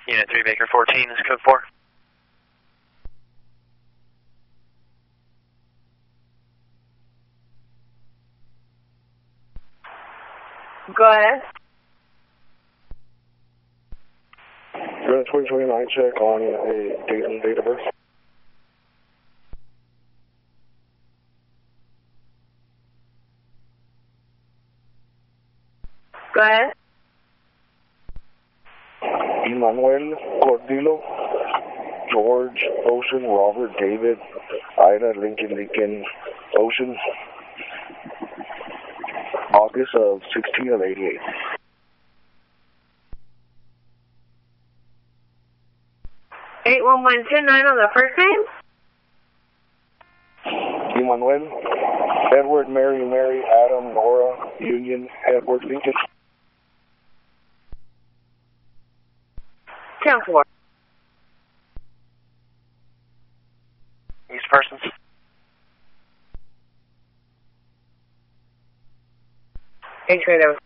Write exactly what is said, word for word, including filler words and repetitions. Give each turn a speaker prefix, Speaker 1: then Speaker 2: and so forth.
Speaker 1: Unit three, Baker fourteen is code four.
Speaker 2: Go ahead.
Speaker 3: Unit twenty twenty-nine, check on a date and date of birth.
Speaker 2: Go ahead.
Speaker 3: Emmanuel Cordillo, George, Ocean, Robert, David, Ida, Lincoln, Lincoln, Ocean, August of sixteen of eighty-eight.
Speaker 2: eight one one two nine on the first name?
Speaker 3: Emmanuel, Edward, Mary, Mary, Adam, Nora, Union, Edward, Lincoln.
Speaker 2: ten four.
Speaker 1: These persons.
Speaker 2: H-rated.